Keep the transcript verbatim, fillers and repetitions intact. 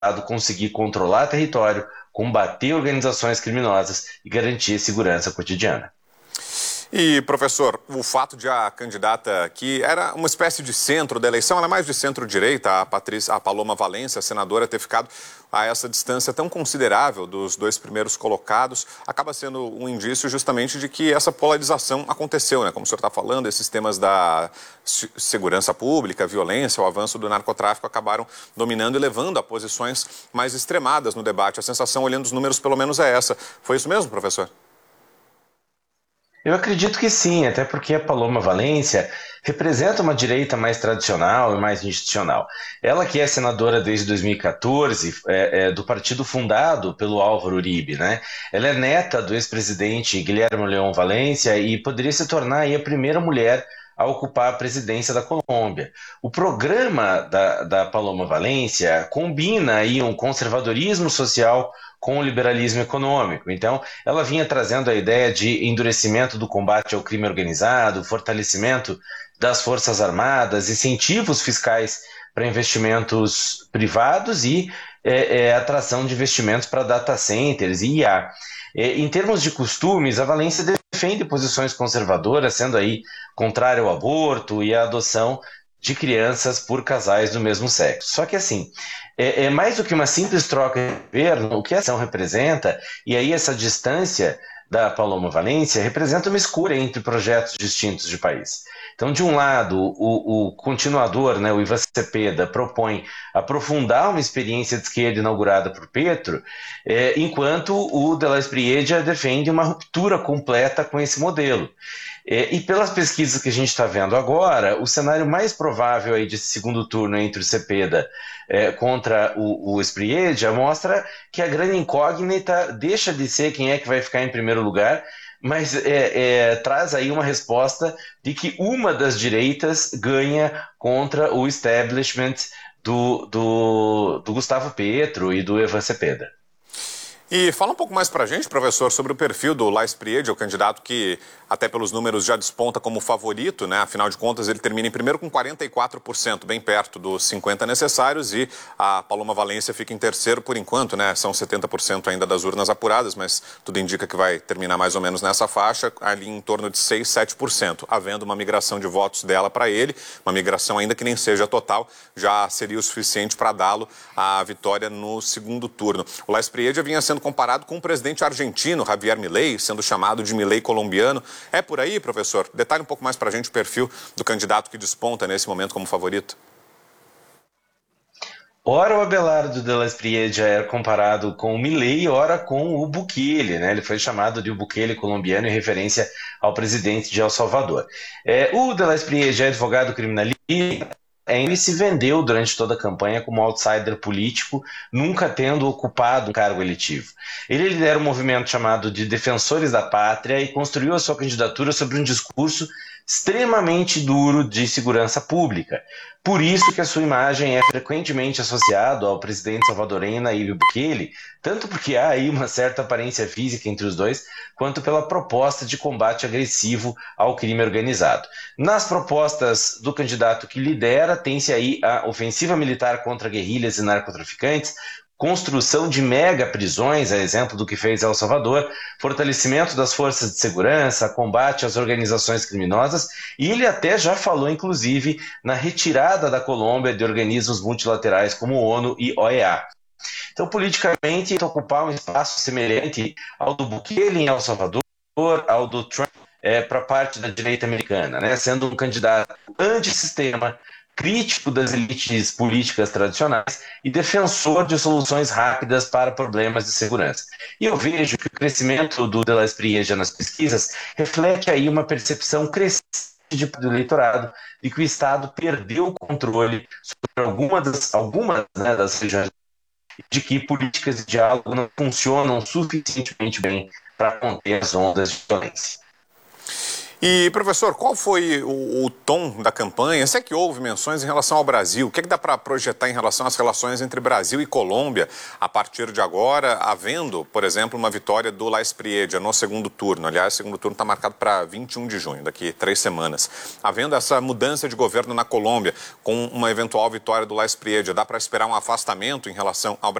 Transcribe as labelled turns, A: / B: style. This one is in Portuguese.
A: conseguir controlar território, combater organizações criminosas e garantir segurança cotidiana.
B: E, professor, o fato de a candidata que era uma espécie de centro da eleição, ela é mais de centro-direita, a, Patrícia, a Paloma Valência, a senadora, ter ficado a essa distância tão considerável dos dois primeiros colocados, acaba sendo um indício justamente de que essa polarização aconteceu, né? Como o senhor está falando, esses temas da segurança pública, violência, o avanço do narcotráfico acabaram dominando e levando a posições mais extremadas no debate. A sensação, olhando os números, pelo menos é essa. Foi isso mesmo, professor?
A: Eu acredito que sim, até porque a Paloma Valência representa uma direita mais tradicional e mais institucional. Ela que é senadora desde dois mil e quatorze, é, é, do partido fundado pelo Álvaro Uribe, né? Ela é neta do ex-presidente Guilherme León Valência e poderia se tornar aí a primeira mulher a ocupar a presidência da Colômbia. O programa da, da Paloma Valência combina aí um conservadorismo social com o liberalismo econômico. Então, ela vinha trazendo a ideia de endurecimento do combate ao crime organizado, fortalecimento das Forças Armadas, incentivos fiscais para investimentos privados e é, é, atração de investimentos para data centers e I A. É, em termos de costumes, a Valência defende posições conservadoras, sendo aí contrária ao aborto e à adoção de crianças por casais do mesmo sexo. Só que assim, é, é mais do que uma simples troca de governo, o que a ação representa, e aí essa distância da Paloma Valência representa uma escolha entre projetos distintos de país. Então, de um lado, o, o continuador, né, o Ivan Cepeda, propõe aprofundar uma experiência de esquerda inaugurada por Petro, é, enquanto o de la Espriella defende uma ruptura completa com esse modelo. É, e pelas pesquisas que a gente está vendo agora, o cenário mais provável aí de segundo turno entre o Cepeda é, contra o, o Espriella mostra que a grande incógnita deixa de ser quem é que vai ficar em primeiro lugar, mas é, é, traz aí uma resposta de que uma das direitas ganha contra o establishment do, do, do Gustavo Petro e do Ivan Cepeda.
B: E fala um pouco mais pra gente, professor, sobre o perfil do La Espriella, o candidato que, até pelos números, já desponta como favorito, né? Afinal de contas, ele termina em primeiro com quarenta e quatro por cento, bem perto dos cinquenta necessários, e a Paloma Valência fica em terceiro por enquanto, né? São setenta por cento ainda das urnas apuradas, mas tudo indica que vai terminar mais ou menos nessa faixa, ali em torno de seis, sete por cento, havendo uma migração de votos dela para ele, uma migração ainda que nem seja total, já seria o suficiente para dá-lo a vitória no segundo turno. O La Espriella vinha sendo comparado com o presidente argentino, Javier Milei, sendo chamado de Milei colombiano. É por aí, professor? Detalhe um pouco mais para a gente o perfil do candidato que desponta nesse momento como favorito.
A: Ora o Abelardo de la Espriella é comparado com o Milei, ora com o Bukele, né? Ele foi chamado de o Bukele colombiano em referência ao presidente de El Salvador. É, o de la Espriella é advogado criminalista. Ele se vendeu durante toda a campanha como outsider político, nunca tendo ocupado um cargo eletivo. Ele lidera um movimento chamado de Defensores da Pátria e construiu a sua candidatura sobre um discurso extremamente duro de segurança pública. Por isso que a sua imagem é frequentemente associada ao presidente salvadorenho Nayib Bukele, tanto porque há aí uma certa aparência física entre os dois, quanto pela proposta de combate agressivo ao crime organizado. Nas propostas do candidato que lidera, tem-se aí a ofensiva militar contra guerrilhas e narcotraficantes, construção de mega prisões, a exemplo do que fez El Salvador, fortalecimento das forças de segurança, combate às organizações criminosas, e ele até já falou, inclusive, na retirada da Colômbia de organismos multilaterais como ONU e O E A. Então, politicamente, ocupar um espaço semelhante ao do Bukele em El Salvador, ao do Trump é, para parte da direita americana, né? Sendo um candidato antissistema, crítico das elites políticas tradicionais e defensor de soluções rápidas para problemas de segurança. E eu vejo que o crescimento do de la Espriella nas pesquisas reflete aí uma percepção crescente do eleitorado de que o Estado perdeu o controle sobre alguma das, algumas, né, das regiões, de que políticas de diálogo não funcionam suficientemente bem para conter as ondas de violência.
B: E, professor, qual foi o, o tom da campanha? Se é que houve menções em relação ao Brasil? O que é que dá para projetar em relação às relações entre Brasil e Colômbia a partir de agora, havendo, por exemplo, uma vitória do Lais Priedja no segundo turno? Aliás, o segundo turno está marcado para vinte e um de junho, daqui três semanas. Havendo essa mudança de governo na Colômbia, com uma eventual vitória do Lais Priedja, dá para esperar um afastamento em relação ao Brasil?